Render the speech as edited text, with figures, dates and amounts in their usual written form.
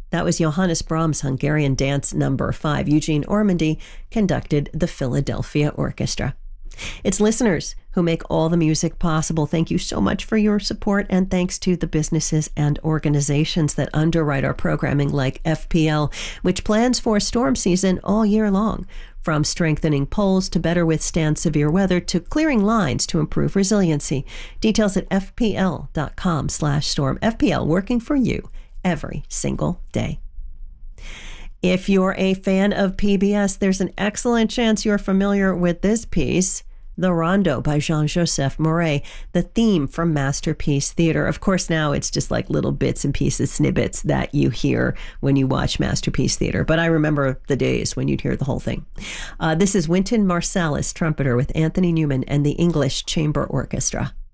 That was Johannes Brahms' Hungarian Dance Number 5. Eugene Ormandy conducted the Philadelphia Orchestra. It's listeners who make all the music possible. Thank you so much for your support, and thanks to the businesses and organizations that underwrite our programming, like FPL, which plans for storm season all year long. From strengthening poles to better withstand severe weather to clearing lines to improve resiliency. Details at fpl.com/storm. FPL, working for you every single day. If you're a fan of PBS, there's an excellent chance you're familiar with this piece, The Rondo by Jean-Joseph Moret, the theme from Masterpiece Theater. Of course, now it's just like little bits and pieces, snippets that you hear when you watch Masterpiece Theater. But I remember the days when you'd hear the whole thing. This is Wynton Marsalis, trumpeter, with Anthony Newman and the English Chamber Orchestra.